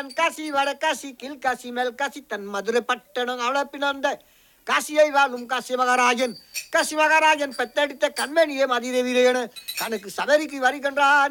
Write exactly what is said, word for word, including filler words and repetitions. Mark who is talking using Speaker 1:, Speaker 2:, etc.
Speaker 1: தென்காசி வடகாசி கீழ்காசி மேல்காசி தன் மதுரை பட்டணம் அவளை பின்னந்த காசியை வாழும் காசி மகாராஜன் காசி மகாராஜன் பெத்தடித்த கண்மணியே மதிதேவிரேன கணக்கு சபரிக்கு வருகின்றான்